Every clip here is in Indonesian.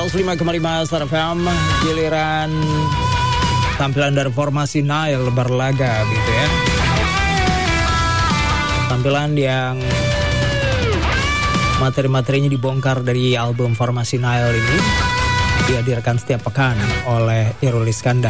105,5 Star FM. Giliran tampilan dari formasi Nile berlaga gitu ya. Tampilan yang materi-materinya dibongkar dari album formasi Nile ini dihadirkan setiap pekan oleh Irul Iskandar.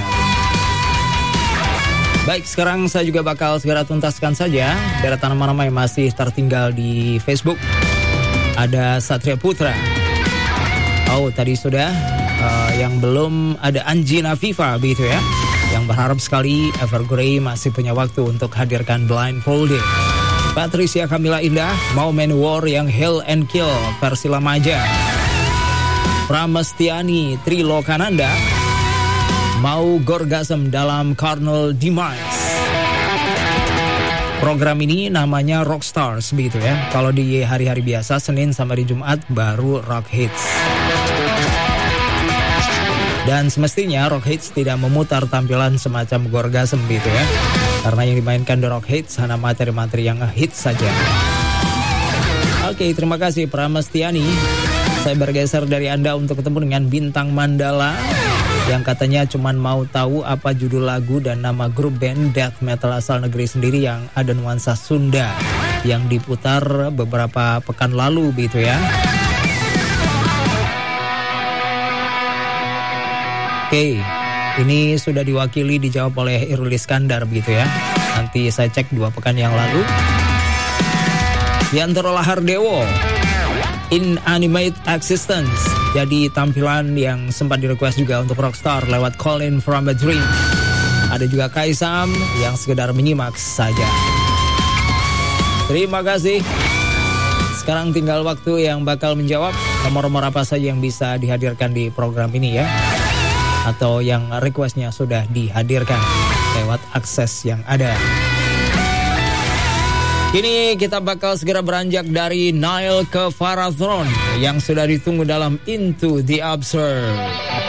Baik, sekarang saya juga bakal segera tuntaskan saja deretan nama-nama yang masih tertinggal di Facebook. Ada Satria Putra. Oh, tadi sudah. Yang belum ada Anji Nafifa begitu ya. Yang berharap sekali Evergrey masih punya waktu untuk hadirkan Blindfolded. Patricia Kamila Indah mau Man War yang Hell and Kill versi lama aja. Pramestiani Trilokananda mau Gorgasm dalam Carnal Demise. Program ini namanya Rockstars begitu ya. Kalau di hari-hari biasa Senin sampai di Jumat baru Rock Hits. Dan semestinya Rock Hits tidak memutar tampilan semacam Gorgasm begitu ya. Karena yang dimainkan di Rock Hits hanya materi-materi yang hits saja. Oke, terima kasih Pramestiani. Saya bergeser dari Anda untuk ketemu dengan Bintang Mandala yang katanya cuman mau tahu apa judul lagu dan nama grup band death metal asal negeri sendiri yang ada nuansa Sunda yang diputar beberapa pekan lalu begitu ya. Oke, ini sudah diwakili dijawab oleh Irul Iskandar begitu ya. Nanti saya cek 2 pekan yang lalu. Yantara Lahardewo, Inanimate Existence, jadi tampilan yang sempat direquest juga untuk Rockstar lewat Call In From A Dream. Ada juga Kaisam yang sekedar menyimak saja. Terima kasih. Sekarang tinggal waktu yang bakal menjawab nomor-nomor apa saja yang bisa dihadirkan di program ini ya, atau yang requestnya sudah dihadirkan lewat akses yang ada. Kini kita bakal segera beranjak dari Nile ke Farathron yang sudah ditunggu dalam Into the Absurd.